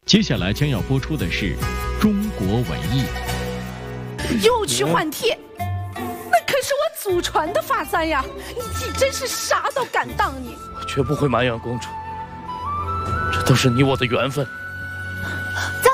接下来将要播出的是中国文艺。 又去换帖，那可是我祖传的发簪呀！你真是啥都敢当你！ 我绝不会埋怨公主，这都是你我的缘分。